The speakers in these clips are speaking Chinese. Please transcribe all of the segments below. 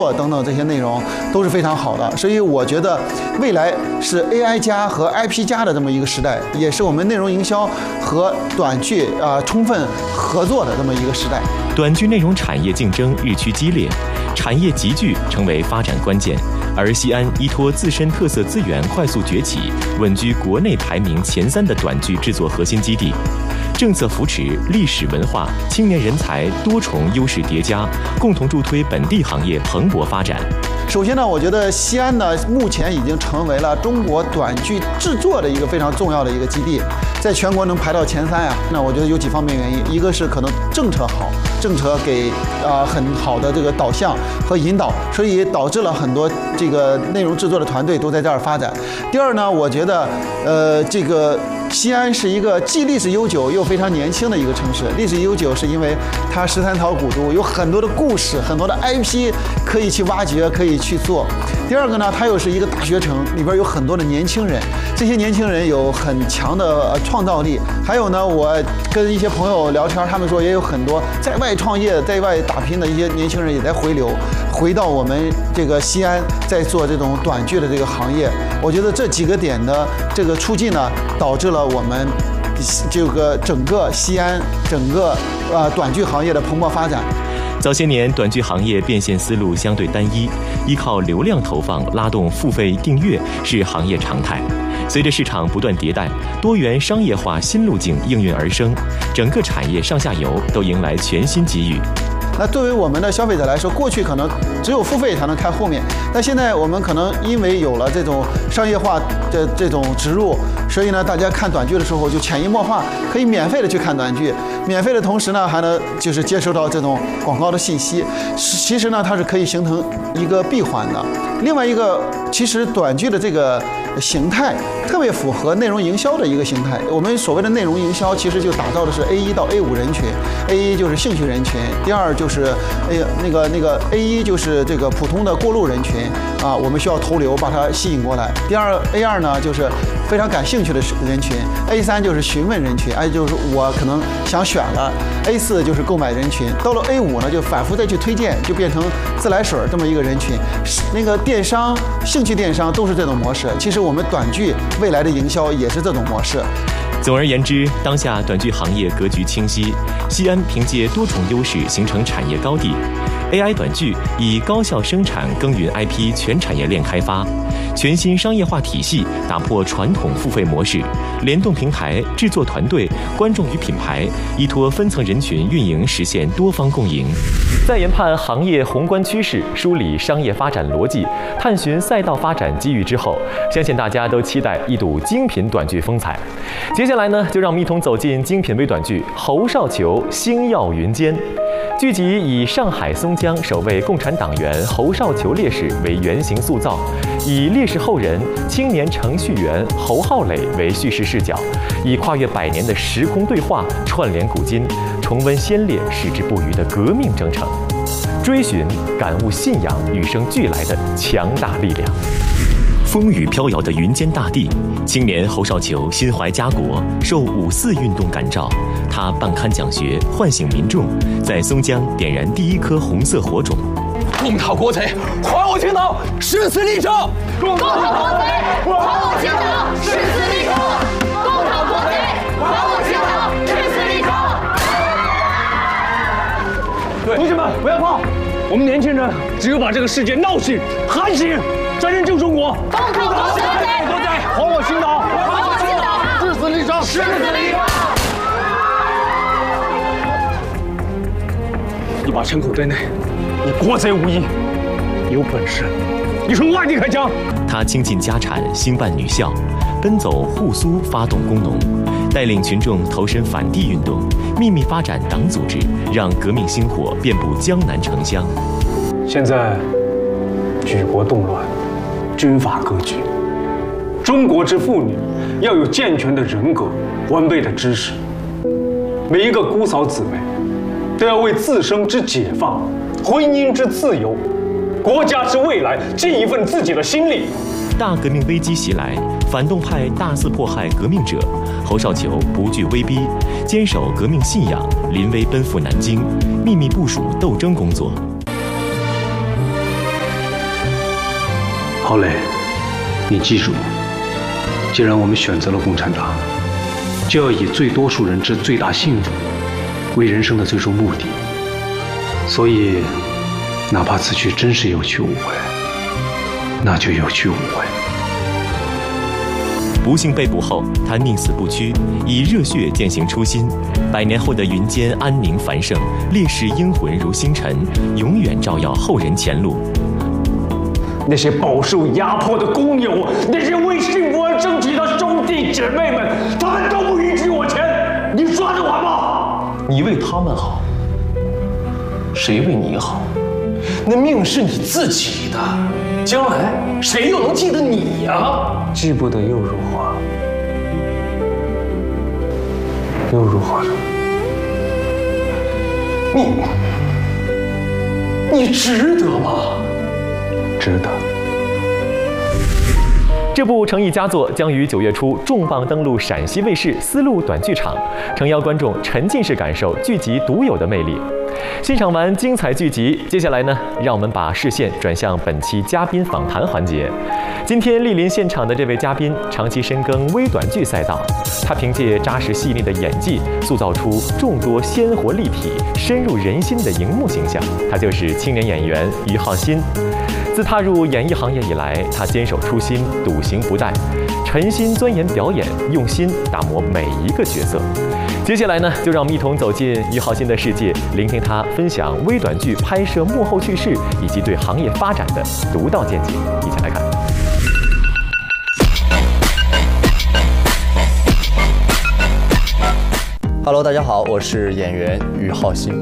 等等这些内容都是非常好的，所以我觉得未来是 AI 加和 IP 加的这么一个时代，也是我们内容营销和短剧充分合作的这么一个时代。 短剧内容产业竞争日趋激烈，产业集聚成为发展关键，而西安依托自身特色资源快速崛起，稳居国内排名前3的短剧制作核心基地。政策扶持、历史文化、青年人才多重优势叠加，共同助推本地行业蓬勃发展。 首先呢，我觉得西安呢目前已经成为了中国短剧制作的一个非常重要的一个基地，在全国能排到前3呀。那我觉得有几方面原因，一个是可能政策好，政策给很好的这个导向和引导，所以导致了很多这个内容制作的团队都在这儿发展。第二呢，我觉得这个西安是一个既历史悠久又非常年轻的一个城市。历史悠久是因为它13朝古都，有很多的故事，很多的 IP 可以去挖掘，可以去做。第二个呢，它又是一个大学城，里边有很多的年轻人，这些年轻人有很强的创造力。还有呢，我跟一些朋友聊天，他们说也有很多在外创业、在外打拼的一些年轻人也在回流，回到我们这个西安，在做这种短剧的这个行业。我觉得这几个点的这个促进呢，导致了我们这个整个西安整个短剧行业的蓬勃发展。 早些年，短剧行业变现思路相对单一，依靠流量投放拉动付费订阅是行业常态。随着市场不断迭代，多元商业化新路径应运而生，整个产业上下游都迎来全新机遇。 那对于我们的消费者来说，过去可能只有付费才能看后面，但现在我们可能因为有了这种商业化的这种植入，所以呢，大家看短剧的时候就潜移默化，可以免费的去看短剧，免费的同时呢，还能就是接收到这种广告的信息。其实呢，它是可以形成一个闭环的。另外一个，其实短剧的这个形态特别符合内容营销的一个形态。我们所谓的内容营销，其实就打造的是 A1 到 A5 人群。A1 就是兴趣人群，第二就是那个 A1 就是这个普通的过路人群啊，我们需要投流把它吸引过来。第二 A2 呢就是非常感兴趣的人群。A3 就是询问人群，就是我可能想选了。A4 就是购买人群，到了 A5 呢就反复再去推荐，就变成自来水这么一个人群。那个电商、兴趣电商都是这种模式。其实我们短剧未来的营销也是这种模式。 总而言之，当下短剧行业格局清晰，西安凭借多重优势形成产业高地。AI 短剧以高效生产耕耘 IP 全产业链开发，全新商业化体系打破传统付费模式，联动平台、制作团队、观众与品牌，依托分层人群运营，实现多方共赢。在研判行业宏观趋势、梳理商业发展逻辑、探寻赛道发展机遇之后，相信大家都期待一睹精品短剧风采。接下来呢，就让我们一同走进精品微短剧《侯少球星耀云间》。剧集以上海松江首位共产党员侯少球烈士为原型塑造，以烈士后人、青年程序员侯浩磊为叙事视角，以跨越100年的时空对话串联古今，重温先烈矢志不渝的革命征程，追寻感悟信仰与生俱来的强大力量。风雨飘摇的云间大地，青年侯少球心怀家国，受5·4运动感召，他办刊讲学，唤醒民众，在松江点燃第1颗红色火种。 共讨国贼，还我青岛，誓死力争！ 共讨国贼，还我青岛，誓死力争！共讨国贼，还我青岛，誓死力争！ 对，同学们不要怕，我们年轻人只有把这个世界闹醒、喊醒，才能救中国。 共讨国贼， 还我青岛， 还我青岛， 誓死力争！ 誓死力争！ 你把枪口在内，你国贼无疑，有本事你从外地开枪。 他倾尽家产兴办女校，奔走沪苏发动工农，带领群众投身反帝运动，秘密发展党组织，让革命星火遍布江南城乡。 现在举国动乱，军阀割据，中国之妇女要有健全的人格、完备的知识。每一个姑嫂姊妹都要为自身之解放、婚姻之自由、国家之未来尽一份自己的心力。 大革命危机袭来，反动派大肆迫害革命者，侯少球不惧威逼，坚守革命信仰，临危奔赴南京，秘密部署斗争工作。 郝磊，你记住，既然我们选择了共产党，就要以最多数人之最大幸福为人生的最终目的。所以，哪怕此去真是有去无回，那就有去无回。 不幸被捕后，他宁死不屈，以热血践行初心。100年后的云间安宁繁盛，烈士英魂如星辰，永远照耀后人前路。 那些饱受压迫的工友，那些为幸福而争取的兄弟姐妹们，他们都不允许我钱，你说得完吗？ 你为他们好，谁为你好？那命是你自己的，将来谁又能记得你呀？ 记不得又如何？又如何呢？ 你值得吗？ 值得。 这部诚意佳作将于9月初重磅登陆陕西卫视丝路短剧场，诚邀观众沉浸式感受剧集独有的魅力。欣赏完精彩剧集，接下来呢，让我们把视线转向本期嘉宾访谈环节。今天莅临现场的这位嘉宾，长期深耕微短剧赛道，他凭借扎实细腻的演技，塑造出众多鲜活立体、深入人心的荧幕形象。他就是青年演员于浩鑫。自踏入演艺行业以来，他坚守初心，笃行不怠，沉心钻研表演，用心打磨每一个角色。接下来呢，就让我们一同走进于浩鑫的世界，聆听他分享微短剧拍摄幕后趣事以及对行业发展的独到见解。一起来看。 Hello， 大家好，我是演员于浩鑫。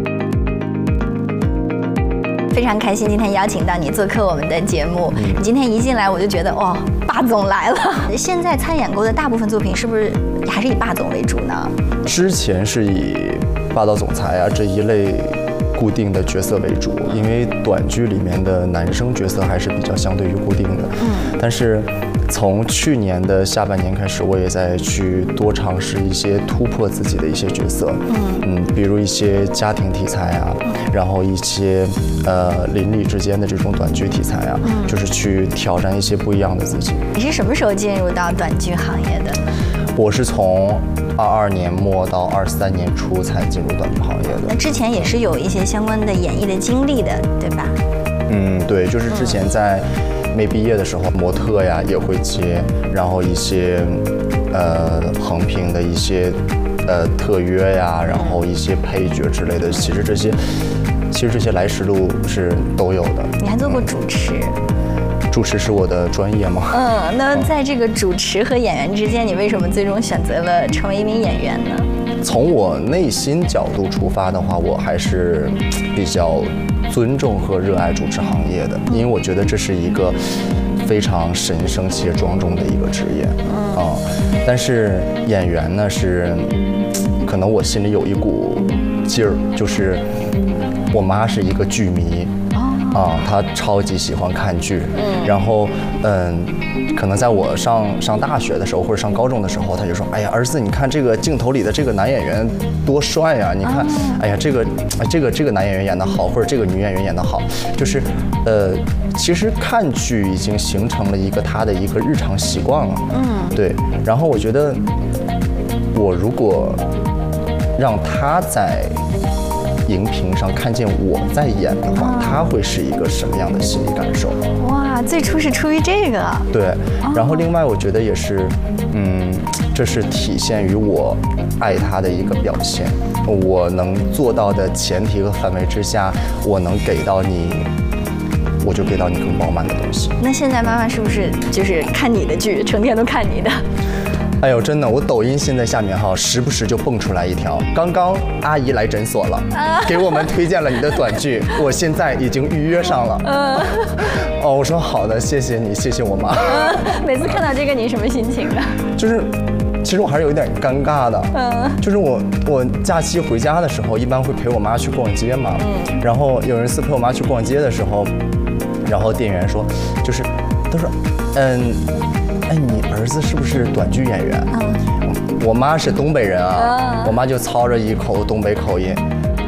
非常开心今天邀请到你做客我们的节目。你今天一进来我就觉得哇，霸总来了。现在参演过的大部分作品是不是还是以霸总为主呢？ 之前是以霸道总裁啊这一类固定的角色为主，因为短剧里面的男生角色还是比较相对于固定的。但是从去年的下半年开始，我也在去多尝试一些突破自己的一些角色。比如一些家庭题材啊，然后一些邻里之间的这种短剧题材啊，就是去挑战一些不一样的自己。 你是什么时候进入到短剧行业的？ 我是从22年末到23年初才进入短剧行业的。 那之前也是有一些相关的演艺的经历的，对吧？ 对，就是之前在没毕业的时候，模特呀也会接，然后一些横屏的一些特约呀，然后一些配角之类的，其实这些来时路是都有的。 你还做过主持？ 主持是我的专业吗？ 那在这个主持和演员之间，你为什么最终选择了成为一名演员呢？ 从我内心角度出发的话，我还是比较尊重和热爱主持行业的，因为我觉得这是一个非常神圣且庄重的一个职业。但是演员呢，是可能我心里有一股劲儿，就是我妈是一个剧迷。他超级喜欢看剧，然后可能在我上大学的时候或者上高中的时候，他就说：“哎呀，儿子，你看这个镜头里的这个男演员多帅呀！你看，哎呀，这个男演员演得好，或者这个女演员演得好。”就是其实看剧已经形成了他的一个日常习惯了。对。然后我觉得，我如果让他在荧屏上看见我在演的话，他会是一个什么样的心理感受？ 哇，最初是出于这个。 对，然后另外我觉得也是，这是体现于我爱他的一个表现。我能做到的前提和范围之下，我能给到你，我就给到你更饱满的东西。 那现在妈妈是不是就是看你的剧，成天都看你的？ 哎呦，真的，我抖音现在下面时不时就蹦出来一条，刚刚阿姨来诊所了，给我们推荐了你的短剧，我现在已经预约上了。我说好的，谢谢你，谢谢我妈。 每次看到这个，你什么心情呢？ 就是，其实我还是有一点尴尬的。就是我假期回家的时候，一般会陪我妈去逛街嘛。然后有一次陪我妈去逛街的时候，然后店员说，都说，你儿子是不是短剧演员？我妈是东北人啊，我妈就操着一口东北口音。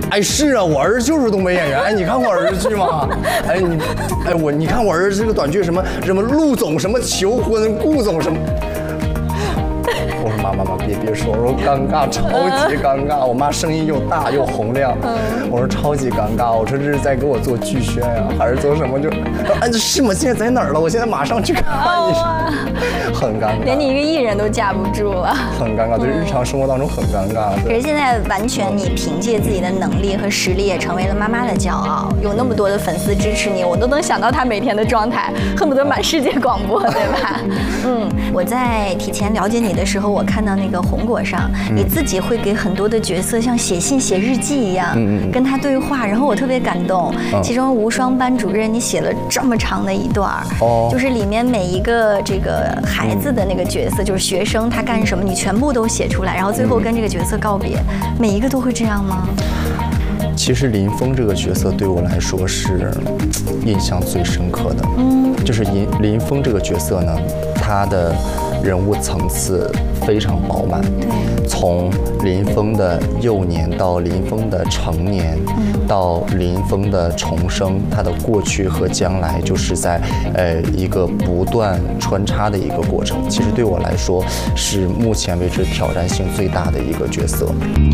哎，是啊，我儿子就是东北演员。哎，你看我儿子剧吗？哎，你看我儿子这个短剧什么陆总什么求婚，顾总什么。我说妈，别说，我说尴尬，超级尴尬。我妈声音又大又洪亮，我说超级尴尬。我说这是在给我做剧宣呀，还是做什么？哎，这是吗？现在在哪儿了？我现在马上去看一下。很尴尬， 连你一个艺人都架不住了， 很尴尬。对，日常生活当中很尴尬。 可是现在完全你凭借自己的能力和实力，也成为了妈妈的骄傲，有那么多的粉丝支持你，我都能想到她每天的状态，恨不得满世界广播，对吧？我在提前了解你的时候，我看到那个红果上，你自己会给很多的角色像写信写日记一样，跟他对话，然后我特别感动。其中无双班主任，你写了这么长的一段，就是里面每一个这个孩子的那个角色，就是学生他干什么，你全部都写出来，然后最后跟这个角色告别，每一个都会这样吗？ 其实林峰这个角色对我来说是印象最深刻的，就是林峰这个角色呢，他的人物层次非常饱满，从林峰的幼年到林峰的成年，到林峰的重生，他的过去和将来就是在一个不断穿插的一个过程。其实对我来说是目前为止挑战性最大的一个角色。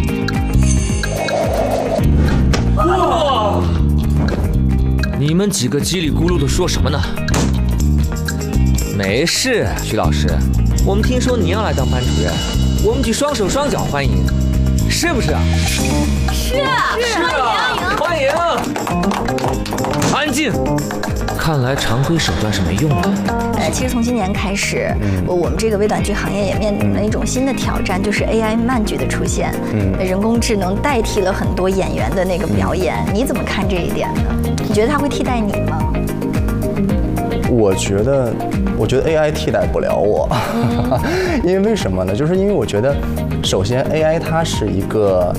你们几个叽里咕噜的说什么呢？没事，徐老师，我们听说你要来当班主任，我们举双手双脚欢迎，是不是啊？ 是啊， 欢迎！安静！看来常规手段是没用的。 其实从今年开始，我们这个微短剧行业也面临了一种新的挑战，就是 AI 慢剧的出现。人工智能代替了很多演员的那个表演，你怎么看这一点呢？你觉得它会替代你吗？ 我觉得 AI 替代不了我，因为什么呢？就是因为我觉得，首先 AI 它是一个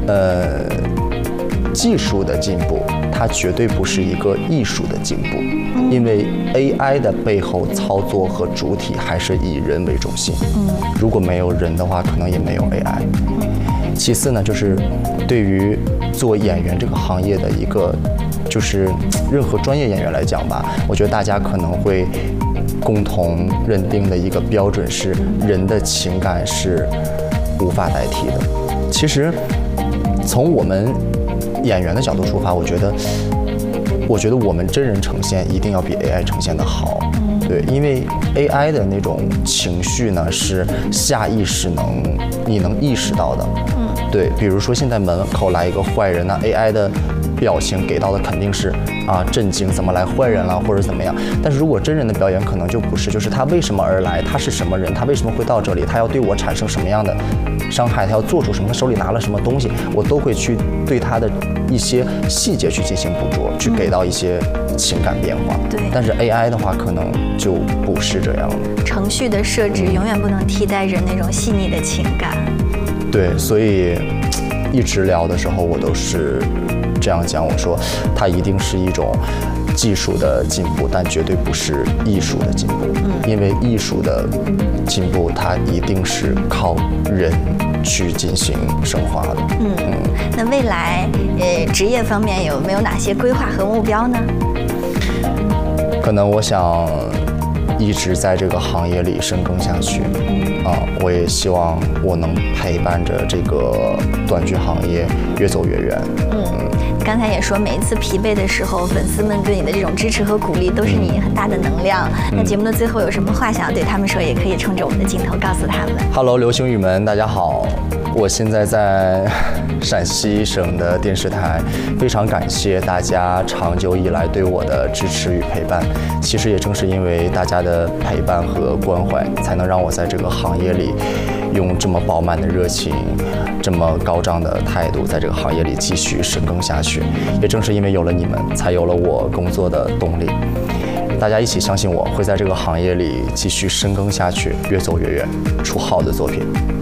技术的进步，它绝对不是一个艺术的进步，因为 AI 的背后操作和主体还是以人为中心。如果没有人的话，可能也没有 AI。其次呢，就是对于做演员这个行业的一个，就是任何专业演员来讲吧，我觉得大家可能会共同认定的一个标准是，人的情感是无法代替的。其实从我们演员的角度出发，我觉得我们真人呈现一定要比 AI 呈现的好。对，因为 AI 的那种情绪呢是下意识你能意识到的。对，比如说现在门口来一个坏人，那 AI 的表情给到的肯定是震惊，怎么来坏人了，或者怎么样。但是如果真人的表演可能就不是，就是他为什么而来，他是什么人，他为什么会到这里，他要对我产生什么样的伤害，他要做出什么，他手里拿了什么东西，我都会去对他的一些细节去进行捕捉，去给到一些情感变化。 对， 但是 AI 的话可能就不是这样了。 程序的设置永远不能替代人那种细腻的情感。 对，所以一直聊的时候我都是这样讲，我说它一定是一种技术的进步，但绝对不是艺术的进步。因为艺术的进步它一定是靠人去进行升华的。 那未来职业方面有没有哪些规划和目标呢？ 可能我想一直在这个行业里深耕下去。我也希望我能陪伴着这个短剧行业越走越远。 刚才也说，每一次疲惫的时候，粉丝们对你的这种支持和鼓励都是你很大的能量。那节目的最后有什么话想要对他们说，也可以冲着我们的镜头告诉他们。 Hello， 流星雨们，大家好，我现在在陕西省的电视台，非常感谢大家长久以来对我的支持与陪伴。其实也正是因为大家的陪伴和关怀，才能让我在这个行业里用这么饱满的热情，这么高涨的态度，在这个行业里继续深耕下去。也正是因为有了你们，才有了我工作的动力。大家一起相信我，会在这个行业里继续深耕下去，越走越远，出好的作品。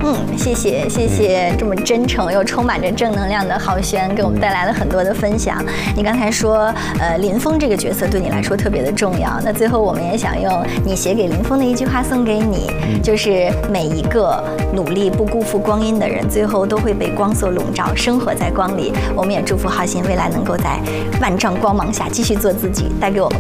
谢谢这么真诚又充满着正能量的浩轩，给我们带来了很多的分享。你刚才说，林峰这个角色对你来说特别的重要。那最后我们也想用你写给林峰的一句话送给你，就是每一个努力不辜负光阴的人，最后都会被光所笼罩，生活在光里。我们也祝福浩鑫未来能够在万丈光芒下继续做自己，带给我们